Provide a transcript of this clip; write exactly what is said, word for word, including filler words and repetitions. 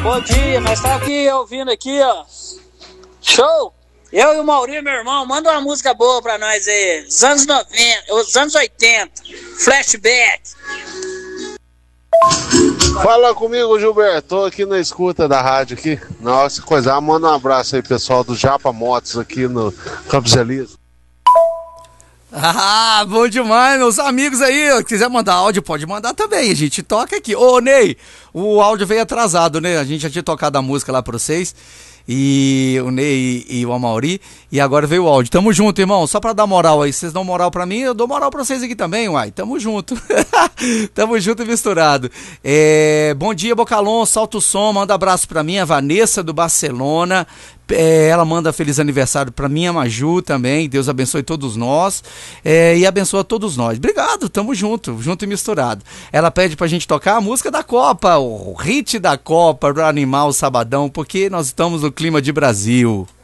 Bom dia, nós estamos aqui ouvindo aqui, ó. Show! Eu e o Maurinho, meu irmão, manda uma música boa pra nós aí. Os anos noventa, os anos oitenta. Flashback. Fala comigo, Gilberto. Tô aqui na escuta da rádio aqui. Nossa, coisa. Manda um abraço aí, pessoal do Japa Motos aqui no Campos Elíseos. Ah, bom demais, meus amigos aí. Se quiser mandar áudio, pode mandar também. A gente toca aqui. Ô, Ney, o áudio veio atrasado, né? A gente já tinha tocado a música lá pra vocês. E o Ney e o Amauri. E agora veio o áudio. Tamo junto, irmão. Só pra dar moral aí. Vocês dão moral pra mim, eu dou moral pra vocês aqui também, uai. Tamo junto. Tamo junto e misturado. É, bom dia, Bocalon. Solta o som. Manda abraço pra mim, a Vanessa do Barcelona. É, ela manda feliz aniversário pra mim, a Maju também. Deus abençoe todos nós. É, e abençoa todos nós. Obrigado, tamo junto, junto e misturado. Ela pede pra gente tocar a música da Copa, o hit da Copa, do Animal Sabadão, porque nós estamos no clima de Brasil.